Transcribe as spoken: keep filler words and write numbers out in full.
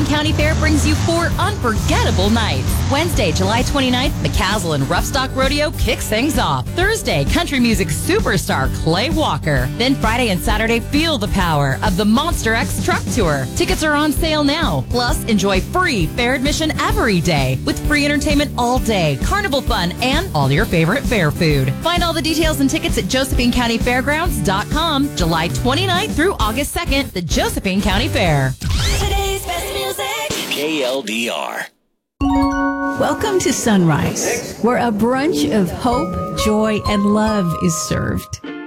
County Fair brings you four unforgettable nights. Wednesday, July twenty-ninth, McCaslin and Roughstock Rodeo kicks things off. Thursday, country music superstar Clay Walker. Then Friday and Saturday, feel the power of the Monster X Truck Tour. Tickets are on sale now. Plus, enjoy free fair admission every day with free entertainment all day, carnival fun, and all your favorite fair food. Find all the details and tickets at Josephine County Fairgrounds dot com. July twenty-ninth through August second, the Josephine County Fair. Today's best music. K L D R. Welcome to Sunrise, where a brunch of hope, joy, and love is served.